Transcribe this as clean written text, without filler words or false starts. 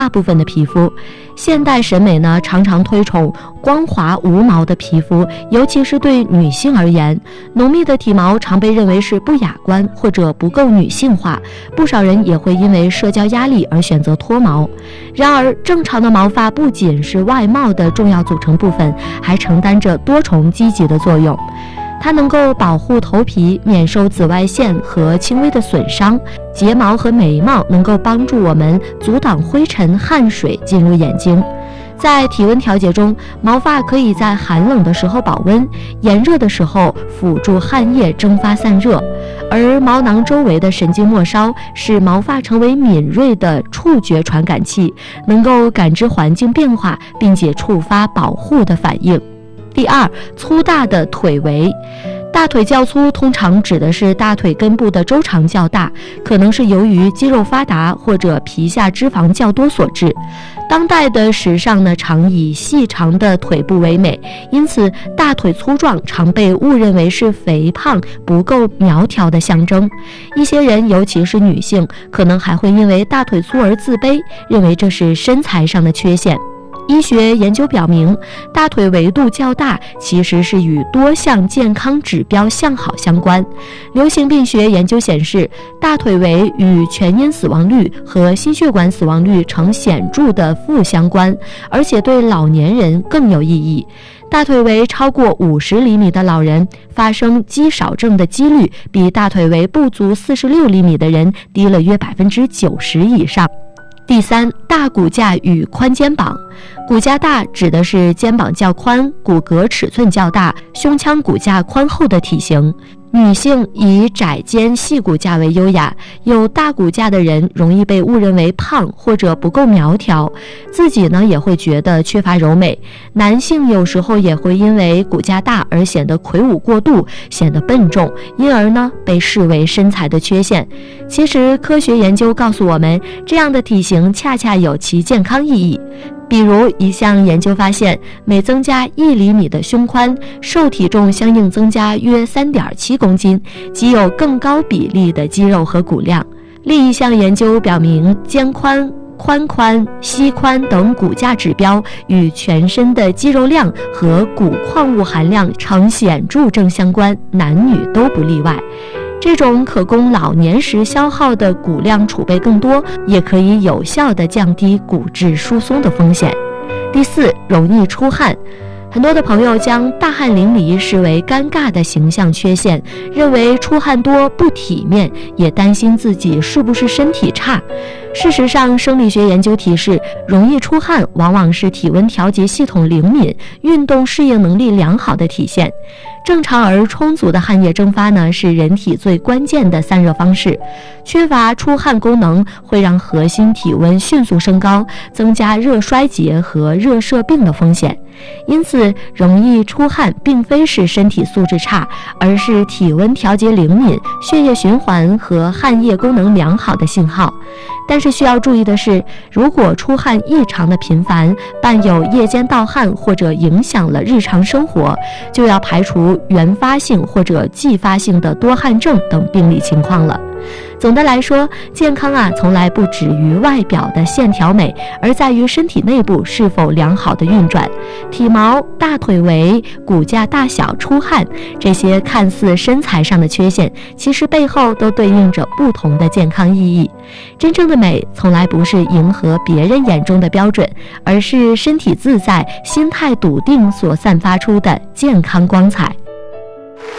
大部分的皮肤。现代审美呢，常常推崇光滑无毛的皮肤，尤其是对女性而言，浓密的体毛常被认为是不雅观或者不够女性化，不少人也会因为社交压力而选择脱毛。然而，正常的毛发不仅是外貌的重要组成部分，还承担着多重积极的作用。它能够保护头皮免受紫外线和轻微的损伤，睫毛和眉毛能够帮助我们阻挡灰尘、汗水进入眼睛。在体温调节中，毛发可以在寒冷的时候保温，炎热的时候辅助汗液蒸发散热。而毛囊周围的神经末梢使毛发成为敏锐的触觉传感器，能够感知环境变化，并且触发保护的反应。第二，粗大的腿围。大腿较粗通常指的是大腿根部的周长较大，可能是由于肌肉发达或者皮下脂肪较多所致。当代的时尚呢，常以细长的腿部为美，因此大腿粗壮常被误认为是肥胖、不够苗条的象征。一些人，尤其是女性，可能还会因为大腿粗而自卑，认为这是身材上的缺陷。医学研究表明，大腿围度较大其实是与多项健康指标向好相关。流行病学研究显示，大腿围与全因死亡率和心血管死亡率呈显著的负相关，而且对老年人更有意义。大腿围超过50厘米的老人发生肌少症的几率比大腿围不足46厘米的人低了约90%以上。第三，大骨架与宽肩膀。骨架大指的是肩膀较宽、骨骼尺寸较大、胸腔骨架宽厚的体型。女性以窄肩细骨架为优雅，有大骨架的人容易被误认为胖或者不够苗条，自己呢也会觉得缺乏柔美。男性有时候也会因为骨架大而显得魁梧过度，显得笨重，因而呢被视为身材的缺陷。其实科学研究告诉我们，这样的体型恰恰有其健康意义。比如一项研究发现，每增加1厘米的胸宽，瘦体重相应增加约3.7公斤，即有更高比例的肌肉和骨量。另一项研究表明，肩宽、髋宽、膝宽等骨架指标与全身的肌肉量和骨矿物含量呈显著正相关，男女都不例外。这种可供老年时消耗的骨量储备更多，也可以有效地降低骨质疏松的风险。第四，容易出汗。很多的朋友将大汗淋漓视为尴尬的形象缺陷，认为出汗多不体面，也担心自己是不是身体差。事实上，生理学研究提示，容易出汗往往是体温调节系统灵敏、运动适应能力良好的体现。正常而充足的汗液蒸发呢，是人体最关键的散热方式。缺乏出汗功能会让核心体温迅速升高，增加热衰竭和热射病的风险。因此，容易出汗并非是身体素质差，而是体温调节灵敏、血液循环和汗液功能良好的信号。但是需要注意的是，如果出汗异常的频繁，伴有夜间盗汗或者影响了日常生活，就要排除原发性或者继发性的多汗症等病理情况了。总的来说，健康从来不止于外表的线条美，而在于身体内部是否良好的运转。体毛、大腿围、骨架大小、出汗，这些看似身材上的缺陷，其实背后都对应着不同的健康意义。真正的美从来不是迎合别人眼中的标准，而是身体自在、心态笃定所散发出的健康光彩。